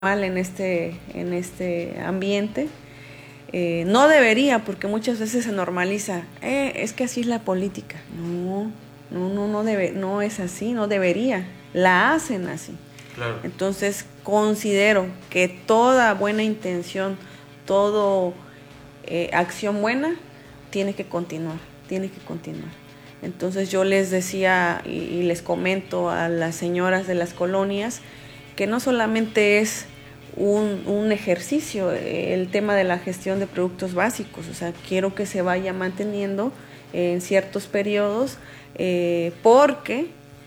mal en este ambiente. No debería, porque muchas veces se normaliza, es que así es la política. No es así, no debería, la hacen así. Claro. Entonces considero que toda buena intención, toda acción buena tiene que continuar. Entonces yo les decía y les comento a las señoras de las colonias que no solamente es un ejercicio el tema de la gestión de productos básicos, o sea, quiero que se vaya manteniendo en ciertos periodos porque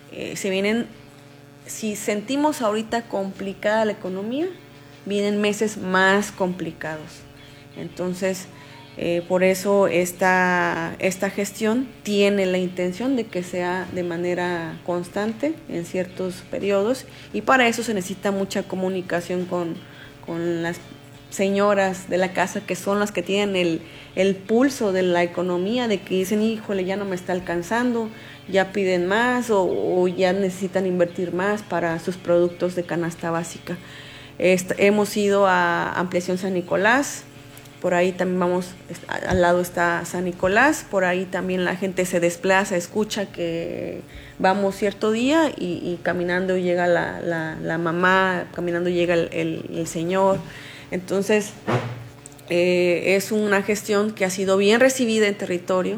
si sentimos ahorita complicada la economía, vienen meses más complicados. Entonces, por eso esta gestión tiene la intención de que sea de manera constante en ciertos periodos, y para eso se necesita mucha comunicación con las señoras de la casa, que son las que tienen el pulso de la economía, de que dicen, híjole, ya no me está alcanzando, ya piden más o ya necesitan invertir más para sus productos de canasta básica. Hemos ido a Ampliación San Nicolás. Por ahí también vamos, al lado está San Nicolás, por ahí también la gente se desplaza, escucha que vamos cierto día y caminando llega la mamá, caminando llega el señor. Entonces, es una gestión que ha sido bien recibida en territorio.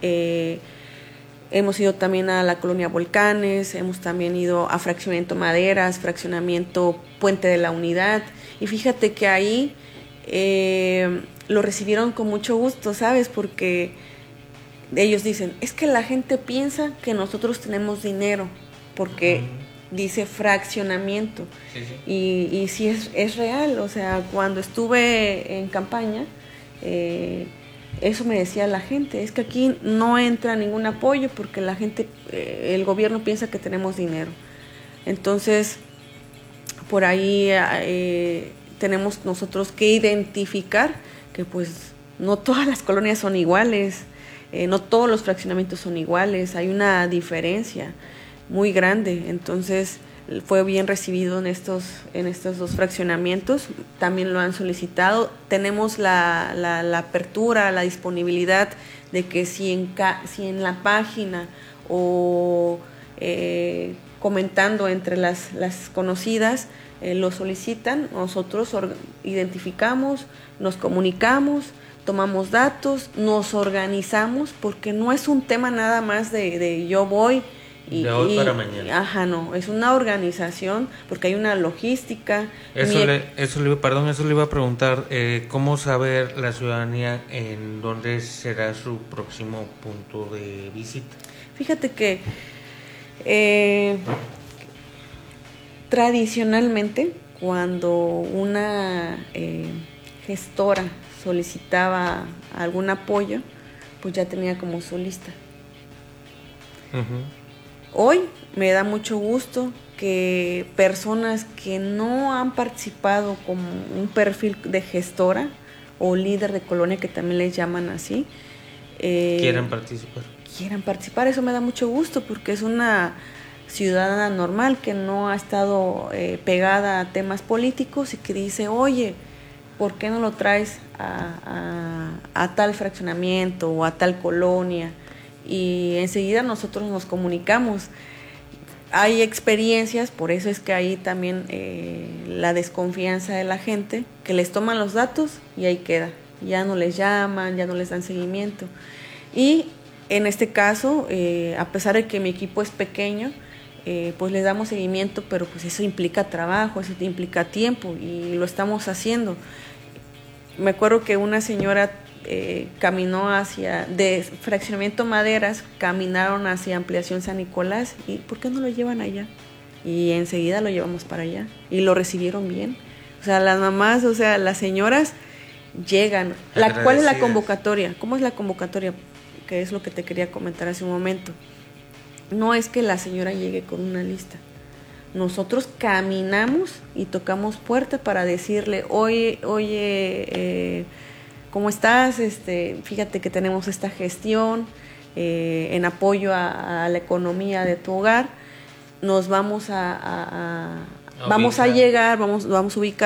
Hemos ido también a la colonia Volcanes, hemos también ido a Fraccionamiento Maderas, Fraccionamiento Puente de la Unidad, y fíjate que ahí lo recibieron con mucho gusto, ¿sabes? Porque ellos dicen, es que la gente piensa que nosotros tenemos dinero, porque dice fraccionamiento. Sí, sí. Y sí es real, o sea, cuando estuve en campaña, eso me decía la gente, es que aquí no entra ningún apoyo porque la gente, el gobierno piensa que tenemos dinero. Entonces, por ahí tenemos nosotros que identificar que pues no todas las colonias son iguales, no todos los fraccionamientos son iguales, hay una diferencia muy grande. Entonces fue bien recibido en estos dos fraccionamientos, también lo han solicitado. Tenemos la apertura, la disponibilidad de que si en la página o comentando entre las conocidas lo solicitan, nosotros identificamos, nos comunicamos, tomamos datos, nos organizamos, porque no es un tema nada más de yo voy de hoy para mañana. Ajá, no, es una organización porque hay una logística. Eso le iba a preguntar, ¿cómo saber la ciudadanía en dónde será su próximo punto de visita? Fíjate que tradicionalmente, cuando una gestora solicitaba algún apoyo, pues ya tenía como su lista. Hoy me da mucho gusto que personas que no han participado como un perfil de gestora o líder de colonia, que también les llaman así, quieran participar. Eso me da mucho gusto porque es una ciudadana normal que no ha estado pegada a temas políticos y que dice, oye, ¿por qué no lo traes a tal fraccionamiento o a tal colonia? Y enseguida nosotros nos comunicamos. Hay experiencias, por eso es que ahí también la desconfianza de la gente, que les toman los datos y ahí queda. Ya no les llaman, ya no les dan seguimiento. Y en este caso, a pesar de que mi equipo es pequeño, pues les damos seguimiento, pero pues eso implica trabajo, eso implica tiempo y lo estamos haciendo. Me acuerdo que una señora caminó de Fraccionamiento Maderas, caminaron hacia Ampliación San Nicolás, y ¿por qué no lo llevan allá? Y enseguida lo llevamos para allá y lo recibieron bien. O sea, las mamás, o sea, las señoras llegan. ¿Cuál es la convocatoria? ¿Cómo es la convocatoria? Que es lo que te quería comentar hace un momento. No es que la señora llegue con una lista. Nosotros caminamos y tocamos puerta para decirle, oye, ¿cómo estás? Fíjate que tenemos esta gestión en apoyo a la economía de tu hogar. Nos vamos a vamos a llegar, vamos a ubicar